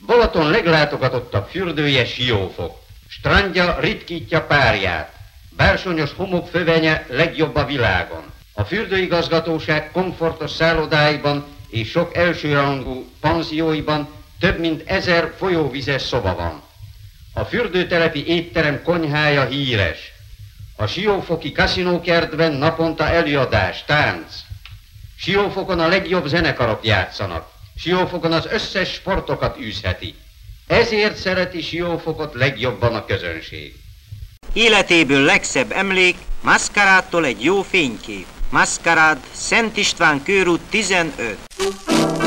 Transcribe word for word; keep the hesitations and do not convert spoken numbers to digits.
Balaton leglátogatottabb fürdője Siófok. Strandja ritkítja párját. Bársonyos homokfövenye legjobb a világon. A fürdőigazgatóság komfortos szállodáiban és sok elsőrangú panzióiban több mint ezer folyóvizes szoba van. A fürdőtelepi étterem konyhája híres. A siófoki kaszinókertben naponta előadás, tánc. Siófokon a legjobb zenekarok játszanak. Siófokon az összes sportokat űzheti. Ezért szereti Siófokot legjobban a közönség. Életéből legszebb emlék, Maszkarádtól egy jó fénykép. Maszkarád, Szent István körút tizenöt.